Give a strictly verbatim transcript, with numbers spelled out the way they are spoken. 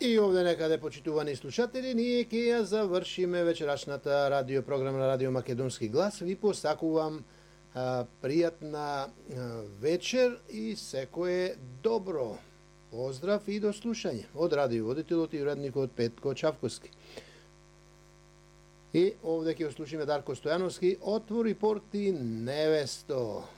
И овде некаде, почитувани слушатели, ние ќе ја завршиме вечерашната радио програма на Радио Македонски глас. Ви посакувам а, пријатна а, вечер и секое добро. Поздрав и до слушање од радиоводителот и уредникот Петко Чавковски. И овде ќе ослушиме Дарко Стојановски, Отвори порти невесто.